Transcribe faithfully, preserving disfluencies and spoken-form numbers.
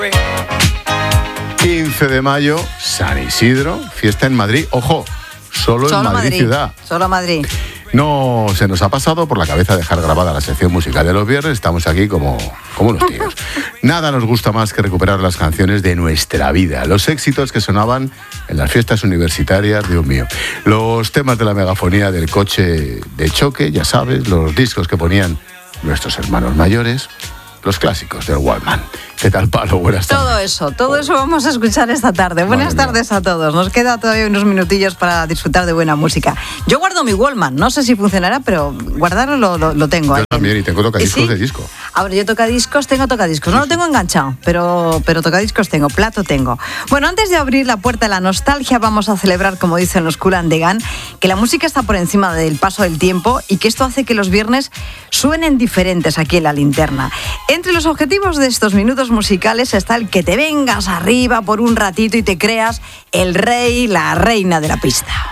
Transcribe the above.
quince de mayo, San Isidro, fiesta en Madrid. Ojo, solo, solo en Madrid, Madrid ciudad. Solo Madrid. No se nos ha pasado por la cabeza dejar grabada la sección musical de los viernes. Estamos aquí como, como unos tíos. Nada nos gusta más que recuperar las canciones de nuestra vida, los éxitos que sonaban en las fiestas universitarias, Dios mío. Los temas de la megafonía del coche de choque, ya sabes, los discos que ponían nuestros hermanos mayores, los clásicos del Walkman. ¿Qué tal, Palo? Buenas tardes. Todo eso, todo eso vamos a escuchar esta tarde. Buenas Madre tardes mía. A todos. Nos queda todavía unos minutillos para disfrutar de buena música. Yo guardo mi Walkman, no sé si funcionará, pero guardarlo lo, lo, lo tengo. Yo ahí. también, y tengo tocadiscos ¿Sí? de disco. Ahora, yo tocadiscos, tengo tocadiscos. Sí, no lo tengo enganchado, pero, pero tocadiscos tengo, plato tengo. Bueno, antes de abrir la puerta a la nostalgia, vamos a celebrar, como dicen los Kool and the Gang, que la música está por encima del paso del tiempo y que esto hace que los viernes suenen diferentes aquí en La Linterna. Entre los objetivos de estos minutos musicales está el que te vengas arriba por un ratito y te creas el rey, la reina de la pista.